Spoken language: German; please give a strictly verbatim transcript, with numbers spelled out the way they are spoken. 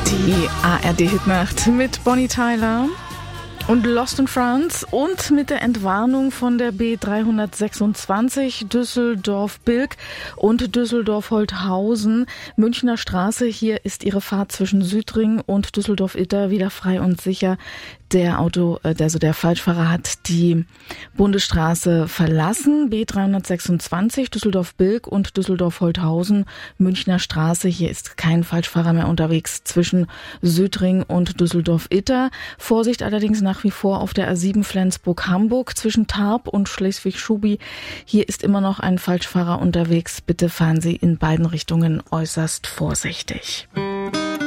Die A R D-Hitnacht mit Bonnie Tyler und Lost in France und mit der Entwarnung von der B dreihundertsechsundzwanzig Düsseldorf-Bilk und Düsseldorf-Holthausen, Münchner Straße. Hier ist ihre Fahrt zwischen Südring und Düsseldorf-Itter wieder frei und sicher. Der Auto, also der Falschfahrer hat die Bundesstraße verlassen. B dreihundertsechsundzwanzig Düsseldorf-Bilk und Düsseldorf-Holthausen, Münchner Straße. Hier ist kein Falschfahrer mehr unterwegs zwischen Südring und Düsseldorf-Itter. Vorsicht allerdings nach wie vor auf der A sieben Flensburg-Hamburg zwischen Tarp und Schleswig-Schubi. Hier ist immer noch ein Falschfahrer unterwegs. Bitte fahren Sie in beiden Richtungen äußerst vorsichtig.